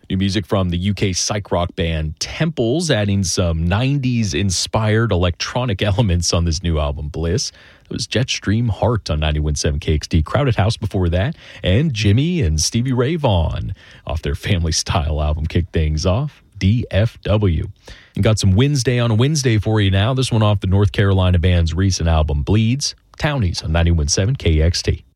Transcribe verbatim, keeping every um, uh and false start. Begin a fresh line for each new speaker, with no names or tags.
New music from the U K psych rock band Temples, adding some nineties-inspired electronic elements on this new album, Bliss. It was Jetstream Heart on ninety-one point seven K X D. Crowded House before that, and Jimmy and Stevie Ray Vaughan off their Family Style album kicked things off, D F W. And got some Wednesday on a Wednesday for you now. This one off the North Carolina band's recent album, Bleeds. Townies on ninety-one point seven K X T.